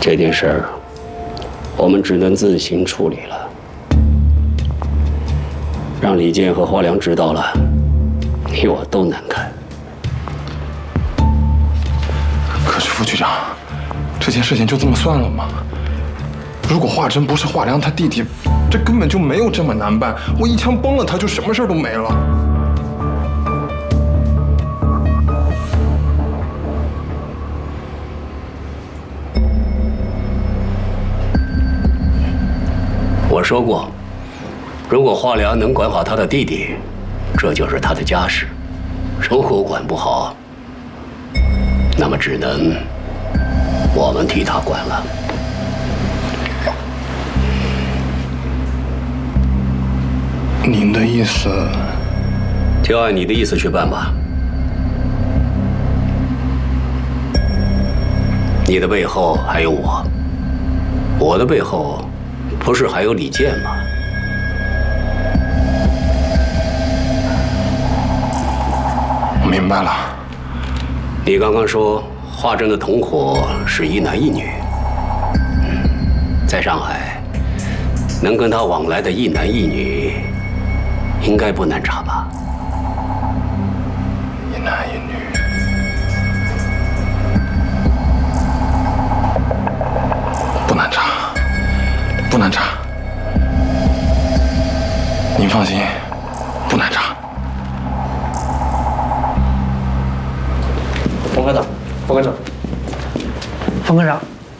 这件事儿，我们只能自行处理了。让李健和花良知道了，你我都难看。 可是副局长，这件事情就这么算了吗？如果华珍不是华良他弟弟，这根本就没有这么难办。我一枪崩了他，就什么事都没了。 我说过，如果华良能管好他的弟弟，这就是他的家事；如果管不好，那么只能我们替他管了。 您的意思？ 就按你的意思去办吧。你的背后还有我，我的背后不是还有李健吗？ 我明白了。 你刚刚说华珍的同伙是一男一女，在上海能跟他往来的一男一女，应该不难查吧？ 一男一女，不难查，不难查。您放心，不难查。 冯科长，冯科长， 冯科长，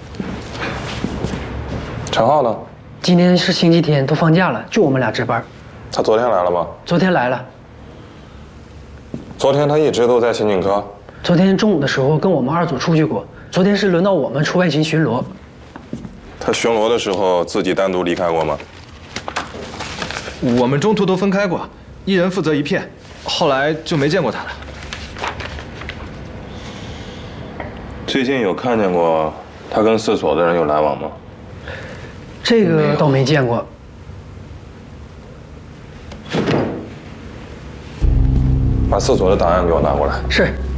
陈浩呢？ 今天是星期天，都放假了，就我们俩值班。 他昨天来了吗？ 昨天来了。 昨天他一直都在刑警科。 昨天中午的时候跟我们二组出去过，昨天是轮到我们出外勤巡逻。 他巡逻的时候自己单独离开过吗？ 我们中途都分开过，一人负责一片，后来就没见过他了。 最近有看见过他跟四所的人有来往吗？ 这个倒没见过。 把四所的档案给我拿过来。 是。